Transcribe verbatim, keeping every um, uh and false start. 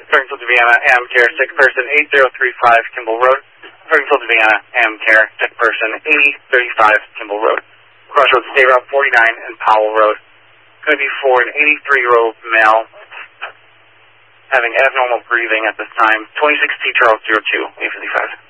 Springfield, Indiana, Amcare, sick person eight zero three five, Kimball Road. Springfield, Indiana, Amcare, sick person eighty thirty-five, Kimball Road. Crossroads State Route forty-nine and Powell Road. Going to be for an eighty-three-year-old male having abnormal breathing at this time. twenty-six T Charles zero two, eight fifty-five.